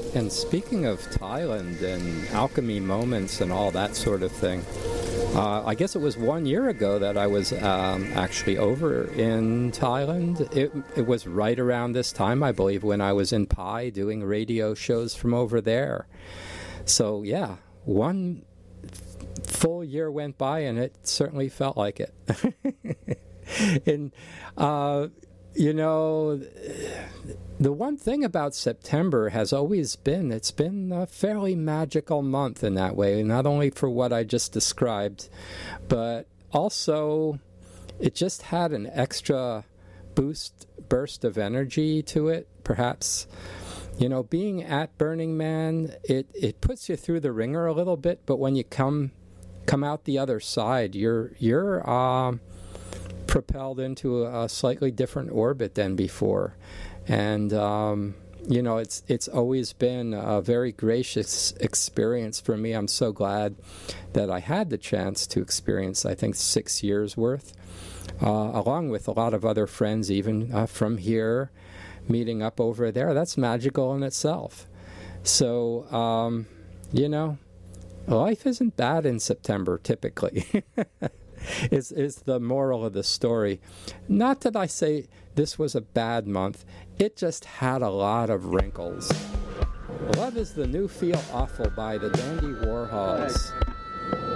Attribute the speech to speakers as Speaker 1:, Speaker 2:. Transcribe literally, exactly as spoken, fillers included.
Speaker 1: And speaking of Thailand and alchemy moments and all that sort of thing, uh, I guess it was one year ago that I was um, actually over in Thailand. It, it was right around this time, I believe, when I was in Pai doing radio shows from over there. So, yeah, one full year went by, and it certainly felt like it. and, uh, you know, the one thing about September has always been, it's been a fairly magical month in that way, not only for what I just described, but also it just had an extra boost, burst of energy to it, perhaps. You know, being at Burning Man, it, it puts you through the ringer a little bit, but when you come come out the other side, you're you're uh, propelled into a slightly different orbit than before. And, um, you know, it's it's always been a very gracious experience for me. I'm so glad that I had the chance to experience, I think, six years worth, uh, along with a lot of other friends, even uh, from here, meeting up over there. That's magical in itself. So, um, you know, life isn't bad in September, typically. is is the moral of the story. Not that I say this was a bad month. It just had a lot of wrinkles. Love is the New Feel Awful by the Dandy Warhols.